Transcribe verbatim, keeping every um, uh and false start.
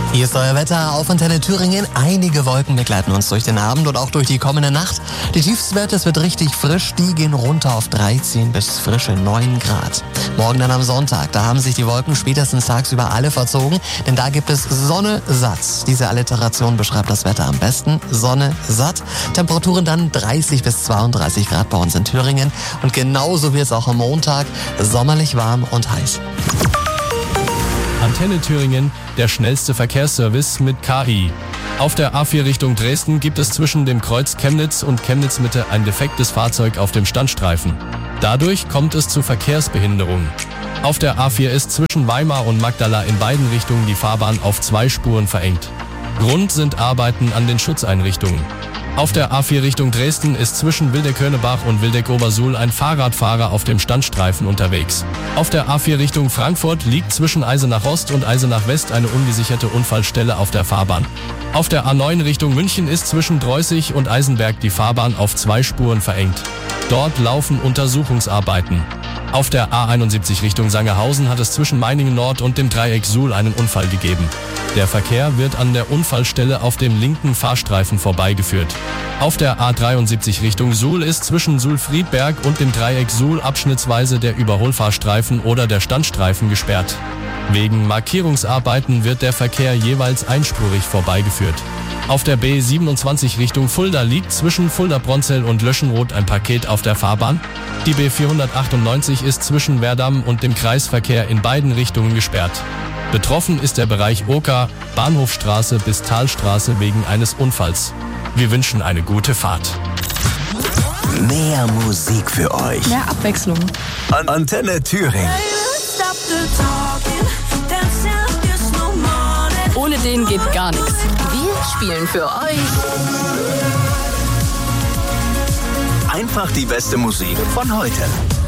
Hier ist euer Wetter auf Antenne Thüringen. Einige Wolken begleiten uns durch den Abend und auch durch die kommende Nacht. Die Tiefstwerte, es wird richtig frisch, die gehen runter auf dreizehn bis frische neun Grad. Morgen dann am Sonntag, da haben sich die Wolken spätestens tagsüber alle verzogen, denn da gibt es Sonne satt. Diese Alliteration beschreibt das Wetter am besten. Sonne satt. Temperaturen dann dreißig bis zweiunddreißig Grad bei uns in Thüringen. Und genauso wird es auch am Montag, sommerlich warm und heiß. Antenne Thüringen, der schnellste Verkehrsservice mit K I. Auf der A vier Richtung Dresden gibt es zwischen dem Kreuz Chemnitz und Chemnitz Mitte ein defektes Fahrzeug auf dem Standstreifen. Dadurch kommt es zu Verkehrsbehinderungen. Auf der A vier ist zwischen Weimar und Magdala in beiden Richtungen die Fahrbahn auf zwei Spuren verengt. Grund sind Arbeiten an den Schutzeinrichtungen. Auf der A vier Richtung Dresden ist zwischen Wildeck-Hönebach und Wildeck-Obersuhl ein Fahrradfahrer auf dem Standstreifen unterwegs. Auf der A vier Richtung Frankfurt liegt zwischen Eisenach Ost und Eisenach West eine ungesicherte Unfallstelle auf der Fahrbahn. Auf der A neun Richtung München ist zwischen Dreußig und Eisenberg die Fahrbahn auf zwei Spuren verengt. Dort laufen Untersuchungsarbeiten. Auf der A einundsiebzig Richtung Sangerhausen hat es zwischen Meiningen Nord und dem Dreieck Suhl einen Unfall gegeben. Der Verkehr wird an der Unfallstelle auf dem linken Fahrstreifen vorbeigeführt. Auf der A dreiundsiebzig Richtung Suhl ist zwischen Suhl-Friedberg und dem Dreieck Suhl abschnittsweise der Überholfahrstreifen oder der Standstreifen gesperrt. Wegen Markierungsarbeiten wird der Verkehr jeweils einspurig vorbeigeführt. Auf der B siebenundzwanzig Richtung Fulda liegt zwischen Fulda-Bronzell und Löschenroth ein Paket auf der Fahrbahn. Die B vierhundertachtundneunzig ist zwischen Werdamm und dem Kreisverkehr in beiden Richtungen gesperrt. Betroffen ist der Bereich Oker, Bahnhofstraße bis Talstraße wegen eines Unfalls. Wir wünschen eine gute Fahrt. Mehr Musik für euch. Mehr Abwechslung. An Antenne Thüringen. Ohne den geht gar nichts. Wir spielen für euch Einfach die beste Musik von heute.